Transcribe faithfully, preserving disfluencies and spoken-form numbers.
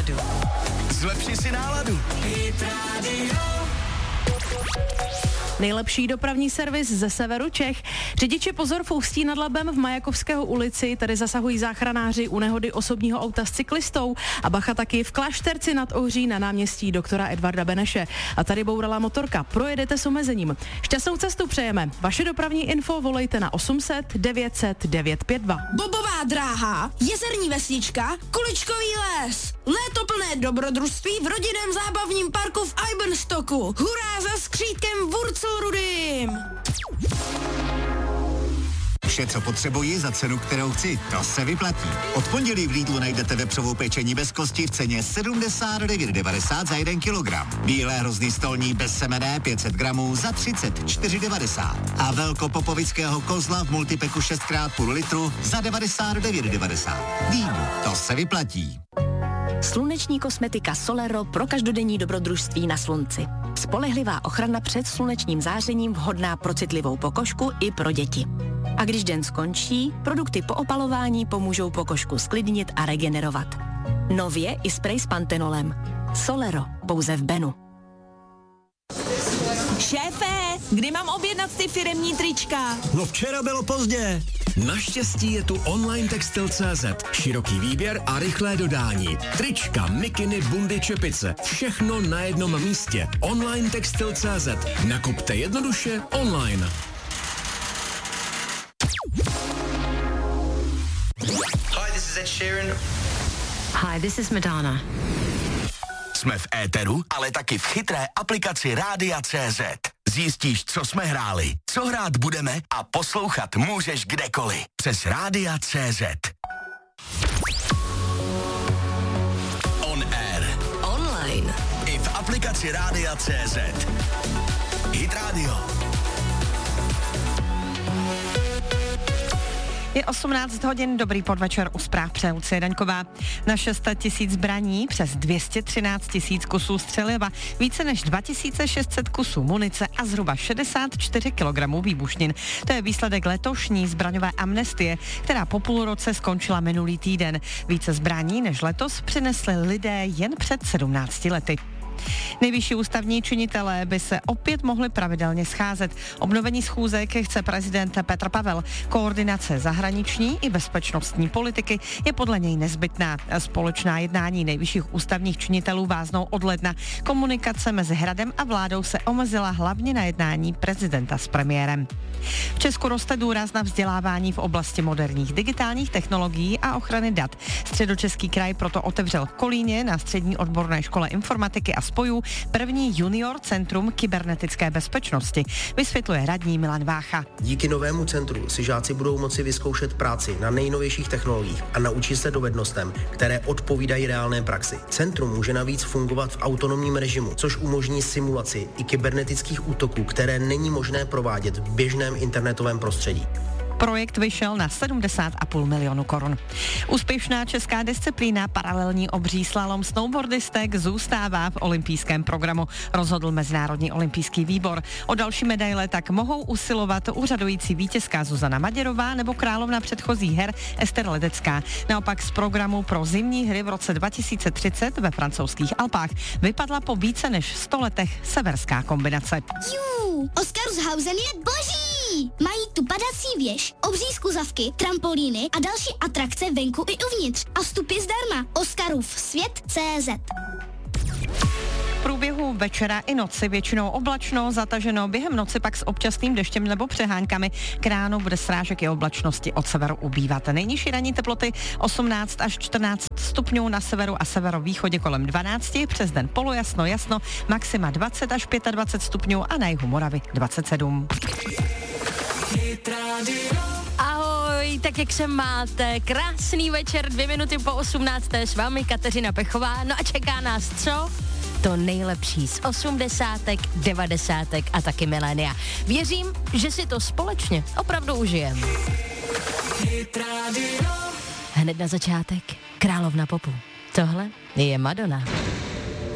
náladu. Zlepši si náladu. Hit Radio. Nejlepší dopravní servis ze severu Čech. Řidiči pozor v Ústí nad Labem v Majakovského ulici, tady zasahují záchranáři u nehody osobního auta s cyklistou a bacha taky v Klášterci nad Ohří na náměstí doktora Edvarda Beneše. A tady bourala motorka, projedete s omezením. Šťastnou cestu přejeme. Vaše dopravní info volejte na osm set devět set devět pět dva. Bobová dráha, jezerní vesnička, Kuličkový les. Léto plné dobrodružství v rodinném zábavním parku v Eibenstocku. Hurá za skřítkem Wurzelrudym! Vše, co potřebuji za cenu, kterou chci, to se vyplatí. Od pondělí v Lidlu najdete vepřovou pečení bez kosti v ceně sedmdesát devět devadesát za jeden kilogram. Bílé hrozný stolní bez semene pět set gramů za třicet čtyři devadesát. A velkopopovického kozla v multipeku šest krát půl litru za devadesát devět devadesát. Lidl, to se vyplatí. Sluneční kosmetika Solero pro každodenní dobrodružství na slunci. Spolehlivá ochrana před slunečním zářením, vhodná pro citlivou pokožku i pro děti. A když den skončí, produkty po opalování pomůžou pokožku sklidnit a regenerovat. Nově i sprej s pantenolem. Solero, pouze v Benu. Šéfe, kdy mám objednat ty firemní trička? No včera bylo pozdě. Naštěstí je tu online textil tečka cé zet. Široký výběr a rychlé dodání. Trička, mikiny, bundy, čepice. Všechno na jednom místě. online textil tečka cé zet. Nakupte jednoduše online. Hi, this is Ed Sheeran. Hi, this is Madonna. Jsme v éteru, ale taky v chytré aplikaci Rádia tečka cé zet. Zjistíš, co jsme hráli, co hrát budeme a poslouchat můžeš kdekoliv. Přes Rádia tečka cé zet. On air. Online. I v aplikaci Rádia tečka cé zet. Hit Radio. Je osmnáct hodin, dobrý podvečer, u zpráv přeje Lucie Daňková. Na šest set tisíc zbraní, přes dvě stě třináct tisíc kusů střeliva, více než dva tisíce šest set kusů munice a zhruba šedesát čtyři kilogramů výbušnin. To je výsledek letošní zbraňové amnestie, která po půl roce skončila minulý týden. Více zbraní než letos přinesli lidé jen před sedmnácti lety. Nejvyšší ústavní činitelé by se opět mohli pravidelně scházet. Obnovení schůzek chce prezident Petr Pavel. Koordinace zahraniční i bezpečnostní politiky je podle něj nezbytná. Společná jednání nejvyšších ústavních činitelů váznou od ledna. Komunikace mezi hradem a vládou se omezila hlavně na jednání prezidenta s premiérem. V Česku roste důraz na vzdělávání v oblasti moderních digitálních technologií a ochrany dat. Středočeský kraj proto otevřel v Kolíně na střední odborné škole informatiky a spojů první junior centrum kybernetické bezpečnosti, vysvětluje radní Milan Vácha. Díky novému centru si žáci budou moci vyzkoušet práci na nejnovějších technologiích a naučit se dovednostem, které odpovídají reálné praxi. Centrum může navíc fungovat v autonomním režimu, což umožní simulaci i kybernetických útoků, které není možné provádět v běžném internetovém prostředí. Projekt vyšel na sedmdesát a půl milionu korun. Úspěšná česká disciplína paralelní obří slalom snowboardistek zůstává v olympijském programu, rozhodl Mezinárodní olympijský výbor. O další medaile tak mohou usilovat úřadující vítězka Zuzana Maděrová nebo královna předchozích her Ester Ledecká. Naopak z programu pro zimní hry v roce dva tisíce třicet ve francouzských Alpách vypadla po více než sto letech severská kombinace. Jú, Oscarshausen je boží! Mají tu padací věž, obří skluzavky, trampolíny a další atrakce venku i uvnitř. A vstup je zdarma. Oscarův svět tečka cé zet. V průběhu večera i noci většinou oblačno, zataženo, během noci pak s občasným deštěm nebo přeháňkami. K ránu bude srážek i oblačnosti od severu ubývat. Nejnižší ranní teploty osmnáct až čtrnáct stupňů na severu a severovýchodě kolem dvanáct, přes den polojasno, jasno, maxima dvacet až dvacet pět stupňů a na jihu Moravy dvacet sedm. Ahoj, tak jak se máte? Krásný večer, dvě minuty po osmnácté s vámi Kateřina Pechová. No a čeká nás co? To nejlepší z osmdesátek, devadesátek a taky milénia. Věřím, že si to společně opravdu užijeme. Hned na začátek královna popu. Tohle je Madonna.